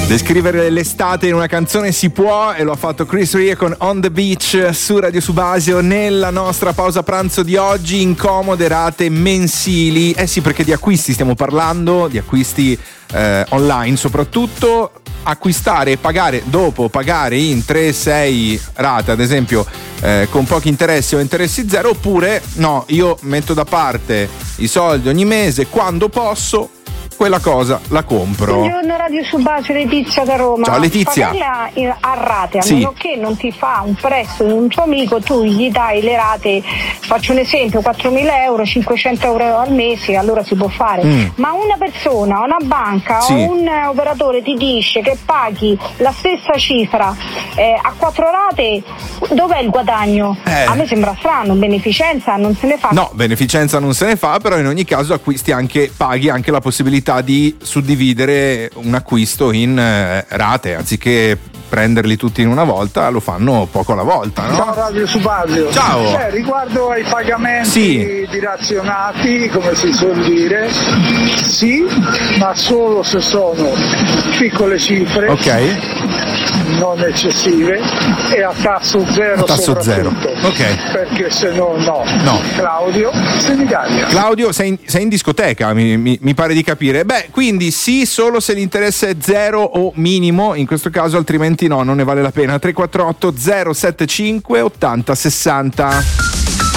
Descrivere l'estate in una canzone si può, e lo ha fatto Chris Rea con On the Beach su Radio Subasio. Nella nostra pausa pranzo di oggi, incomode rate mensili. Eh sì, perché di acquisti stiamo parlando, di acquisti online soprattutto. Acquistare e pagare dopo, pagare in 3-6 rate, ad esempio con pochi interessi o interessi zero, oppure no, io metto da parte i soldi ogni mese, quando posso quella cosa la compro. Buongiorno Radio Subasio, Letizia da Roma. Ciao Letizia. Pagarla a rate, a sì. meno che non ti fa un prestito di un tuo amico, tu gli dai le rate, faccio un esempio, 4.000 euro, 500 euro al mese, allora si può fare. Ma una persona, una banca sì. o un operatore ti dice che paghi la stessa cifra a 4 rate, dov'è il guadagno? A me sembra strano, beneficenza non se ne fa. No, beneficenza non se ne fa, però in ogni caso acquisti anche, paghi anche la possibilità di suddividere un acquisto in rate, anziché prenderli tutti in una volta, lo fanno poco alla volta, no? Ciao Radio Subasio. Ciao. Riguardo ai pagamenti sì. dilazionati, come si suol dire, sì, ma solo se sono piccole cifre, ok, non eccessive, e a tasso zero. A tasso zero, ok. Perché se no, no. Claudio, Senigallia. Claudio, sei in discoteca, mi pare di capire. Beh, quindi sì, solo se l'interesse è zero o minimo, in questo caso, altrimenti no, non ne vale la pena. 348 075 80 60.